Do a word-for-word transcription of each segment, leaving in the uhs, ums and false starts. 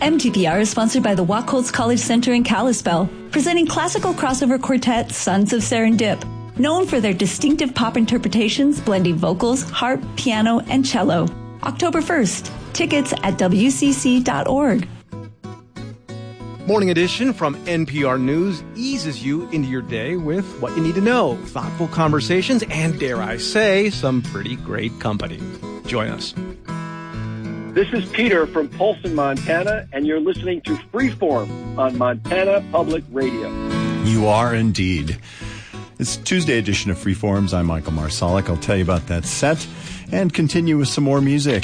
M T P R is sponsored by the Wachholz College Center in Kalispell, presenting classical crossover quartet Sons of Serendip, known for their distinctive pop interpretations blending vocals, harp, piano, and cello. October first. Tickets at w c c dot org. Morning Edition from N P R News eases you into your day with what you need to know, thoughtful conversations, and, dare I say, some pretty great company. Join us. This is Peter from Polson, Montana, and you're listening to Freeform on Montana Public Radio. You are indeed. It's Tuesday edition of Freeforms. I'm Michael Marsalic. I'll tell you about that set and continue with some more music.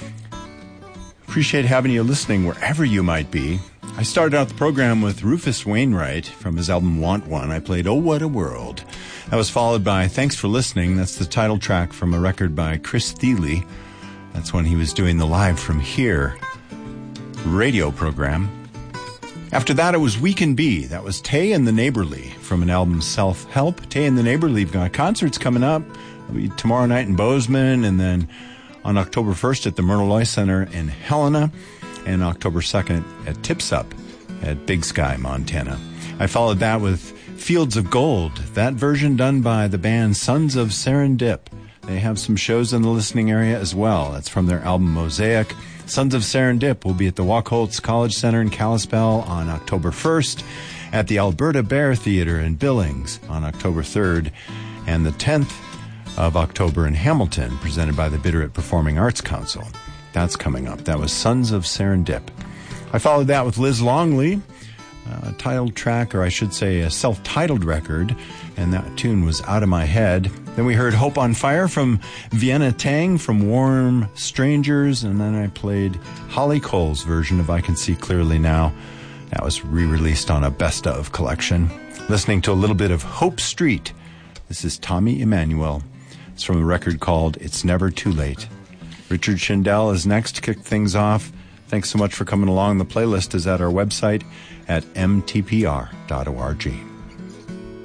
Appreciate having you listening wherever you might be. I started out the program with Rufus Wainwright from his album Want One. I played Oh What a World. That was followed by Thanks for Listening. That's the title track from a record by Chris Thile. That's when he was doing the Live from Here radio program. After that, it was We Can Be. That was Tay and the Neighborly from an album Self-Help. Tay and the Neighborly have got concerts coming up. It'll be tomorrow night in Bozeman, and then on October first at the Myrtle Loy Center in Helena, and October second at Tips Up at Big Sky, Montana. I followed that with Fields of Gold, that version done by the band Sons of Serendip. They have some shows in the listening area as well. That's from their album Mosaic. Sons of Serendip will be at the Wachholz College Center in Kalispell on October first, at the Alberta Bear Theater in Billings on October third, and the tenth of October in Hamilton, presented by the Bitterroot Performing Arts Council. That's coming up. That was Sons of Serendip. I followed that with Liz Longley, a titled track, or I should say a self-titled record, and that tune was Out of My Head. Then we heard Hope on Fire from Vienna Tang from Warm Strangers, and then I played Holly Cole's version of I Can See Clearly Now. That was re-released on a Best Of collection. Listening to a little bit of Hope Street. This is Tommy Emmanuel. It's from a record called It's Never Too Late. Richard Schindel is next to kick things off. Thanks so much for coming along. The playlist is at our website at m t p r dot org.